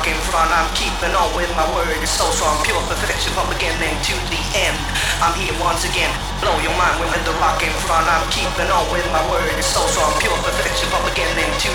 rock in front. I'm keeping on with my word. It's so strong, pure perfection from beginning to the end. I'm here once again, blow your mind with the rock in front. I'm keeping on with my word. It's so strong, pure perfection from beginning to